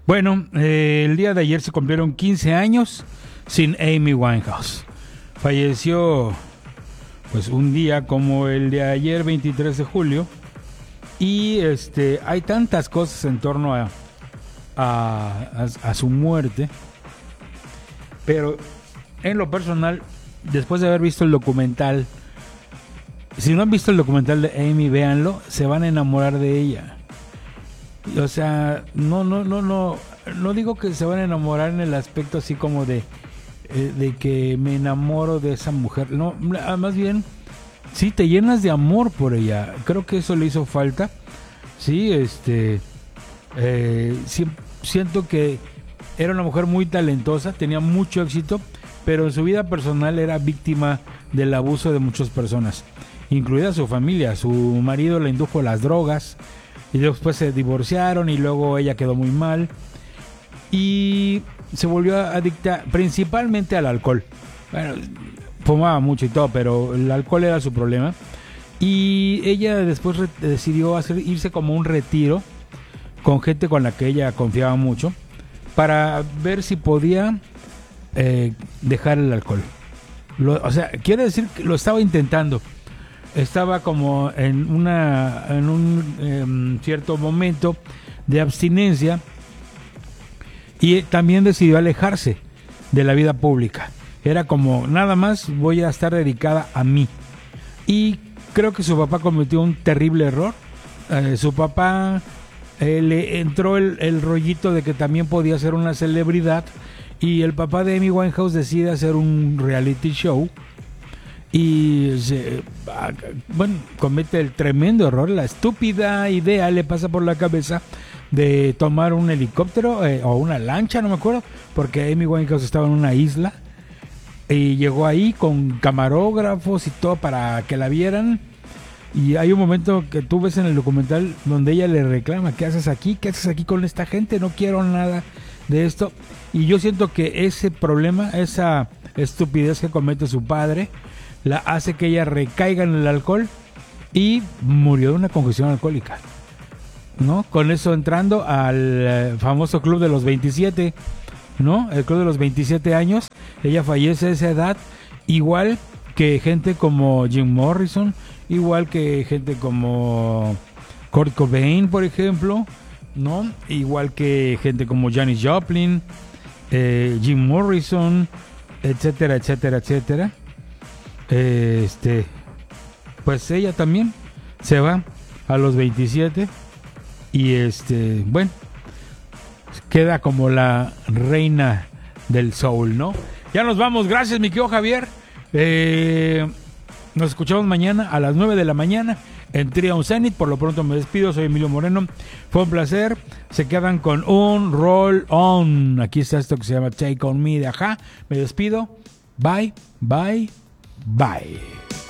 Bueno, el día de ayer se cumplieron 15 años sin Amy Winehouse. Falleció pues un día como el de ayer, 23 de julio. Y hay tantas cosas en torno a su muerte. Pero en lo personal, después de haber visto el documental, si no han visto el documental de Amy, véanlo, se van a enamorar de ella. O sea, no digo que se van a enamorar en el aspecto así como de que me enamoro de esa mujer. No, más bien, sí, te llenas de amor por ella. Creo que eso le hizo falta. Sí, siento que era una mujer muy talentosa, tenía mucho éxito, pero en su vida personal era víctima del abuso de muchas personas, incluida su familia. Su marido la indujo a las drogas y después se divorciaron y luego ella quedó muy mal y se volvió adicta principalmente al alcohol. Bueno, fumaba mucho y todo, pero el alcohol era su problema. Y ella después decidió irse como un retiro con gente con la que ella confiaba mucho para ver si podía dejar el alcohol. O sea, quiere decir que lo estaba intentando. Estaba como en un cierto momento de abstinencia y también decidió alejarse de la vida pública. Era como, nada más voy a estar dedicada a mí. Y creo que su papá cometió un terrible error. Su papá le entró el rollito de que también podía ser una celebridad y el papá de Amy Winehouse decide hacer un reality show y comete el tremendo error. La estúpida idea le pasa por la cabeza de tomar un helicóptero o una lancha, no me acuerdo, porque Amy Winehouse estaba en una isla y llegó ahí con camarógrafos y todo para que la vieran. Y hay un momento que tú ves en el documental donde ella le reclama: ¿qué haces aquí? ¿Qué haces aquí con esta gente? No quiero nada de esto. Y yo siento que ese problema, esa estupidez que comete su padre, la hace que ella recaiga en el alcohol y murió de una congestión alcohólica, ¿no? Con eso entrando al famoso club de los 27, ¿no? El club de los 27 años. Ella fallece a esa edad, igual que gente como Jim Morrison, igual que gente como Kurt Cobain, por ejemplo, ¿no? Igual que gente como Janis Joplin, Jim Morrison, etcétera, etcétera, etcétera. Pues ella también se va a los 27 y bueno, queda como la reina del soul, ¿no? Ya nos vamos, gracias mi querido Javier. Nos escuchamos mañana a las 9 de la mañana en Triumph Zenith. Por lo pronto me despido, soy Emilio Moreno. Fue un placer. Se quedan con un roll on. Aquí está esto que se llama Take On Me de Ajá. Me despido. Bye, bye, bye.